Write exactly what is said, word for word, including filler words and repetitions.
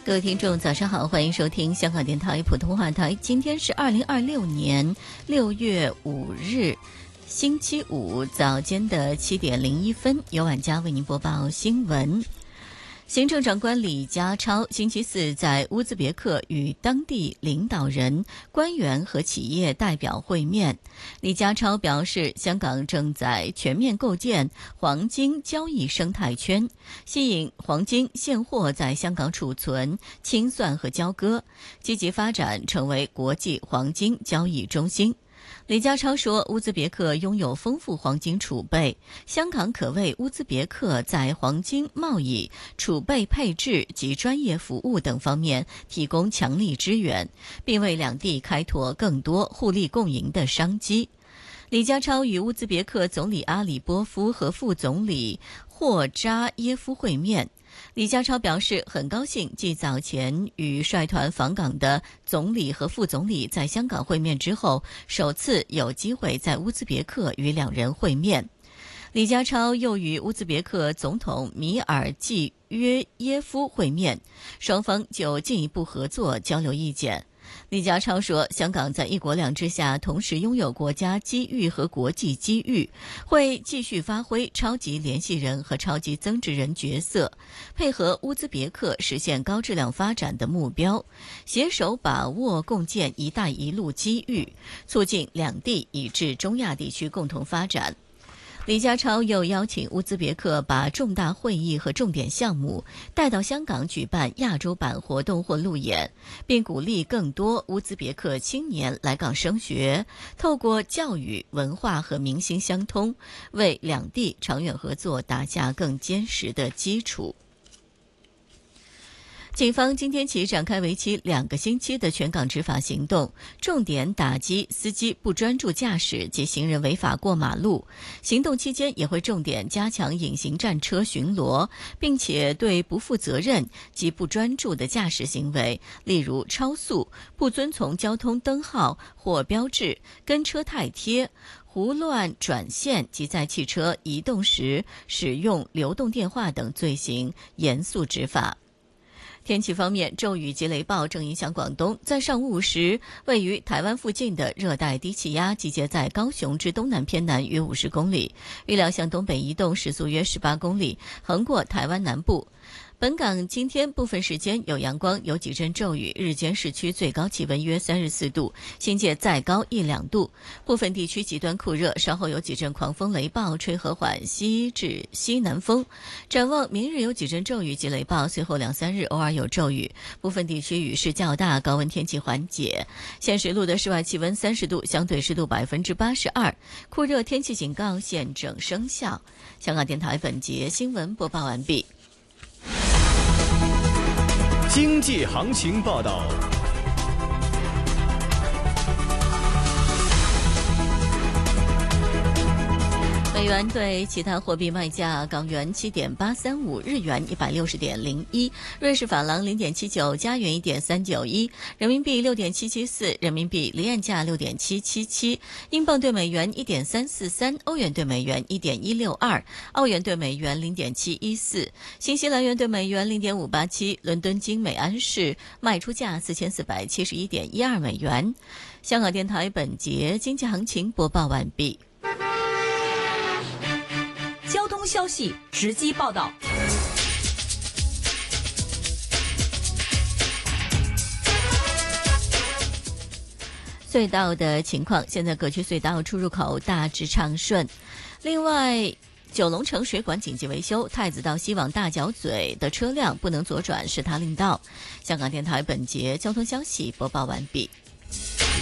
各位听众早上好，欢迎收听香港电台普通话台。今天是二零二六年六月五日星期五早间的七点零一分，由晚佳为您播报新闻。行政长官李家超星期四在乌兹别克与当地领导人、官员和企业代表会面。李家超表示，香港正在全面构建黄金交易生态圈，吸引黄金现货在香港储存、清算和交割，积极发展成为国际黄金交易中心。李家超说，乌兹别克拥有丰富黄金储备，香港可为乌兹别克在黄金贸易、储备配置及专业服务等方面提供强力支援，并为两地开拓更多互利共赢的商机。李家超与乌兹别克总理阿里波夫和副总理霍扎耶夫会面。李家超表示，很高兴继早前与率团访港的总理和副总理在香港会面之后，首次有机会在乌兹别克与两人会面。李家超又与乌兹别克总统米尔济约耶夫会面，双方就进一步合作交流意见。李家超说，香港在一国两制下同时拥有国家机遇和国际机遇，会继续发挥超级联系人和超级增值人角色，配合乌兹别克实现高质量发展的目标，携手把握共建“一带一路”机遇，促进两地以至中亚地区共同发展。李家超又邀请乌兹别克把重大会议和重点项目带到香港举办亚洲版活动或路演，并鼓励更多乌兹别克青年来港升学，透过教育、文化和民心相通，为两地长远合作打下更坚实的基础。警方今天起展开为期两个星期的全港执法行动，重点打击司机不专注驾驶及行人违法过马路。行动期间也会重点加强隐形战车巡逻，并且对不负责任及不专注的驾驶行为，例如超速、不遵从交通灯号或标志、跟车太贴、胡乱转线及在汽车移动时使用流动电话等罪行严肃执法。天气方面，骤雨及雷暴正影响广东。在上午时，位于台湾附近的热带低气压集结在高雄之东南偏南约五十公里，预料向东北移动，时速约十八公里，横过台湾南部。本港今天部分时间有阳光，有几阵骤雨，日间市区最高气温约三十四度，新界再高一两度。部分地区极端酷热，稍后有几阵狂风雷暴，吹和缓西至西南风。展望明日有几阵骤雨及雷暴，随后两三日偶尔有骤雨，部分地区雨势较大，高温天气缓解。现时录的室外气温三十度，相对湿度百分之八十二，酷热天气警告现正生效。香港电台本节新闻播报完毕。 经济行情报道。 美元对其他货币卖价：港元七点八三五，日元一百六十点零一，瑞士法郎零点七九，加元一点三九一，人民币六点七七四，人民币离岸价六点七七七，英镑对美元一点三四三，欧元对美元一点一六二，澳元对美元零点七一四，新西兰元对美元零点五八七。伦敦金每安士卖出价四千四百七十一点一二美元。香港电台本节经济行情播报完毕。 交通消息直击报道。 隧道的情况，现在各区隧道出入口大致畅顺。另外，九龙城水管紧急维修，太子道西往大角咀的车辆不能左转，是他令道。香港电台本节交通消息播报完毕。